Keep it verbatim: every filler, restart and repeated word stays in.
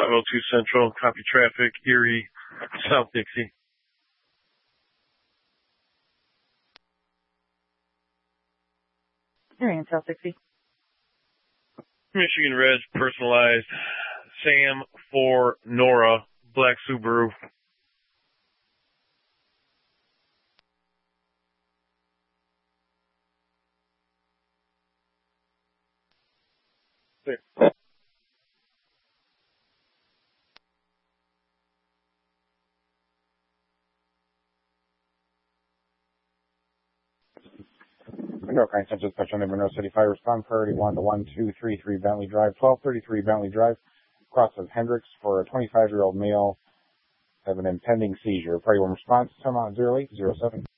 five oh two Central, copy traffic, Erie, South Dixie. Erie and South Dixie. Michigan Res, personalized, Sam for Nora, black Subaru. There. Monroe County Central Dispatch on the Monroe City Fire Response Priority one to one two three three Bentley Drive, twelve thirty-three Bentley Drive, cross of Hendricks for a twenty-five-year-old male have an impending seizure. Priority one response, time out zero eight zero seven.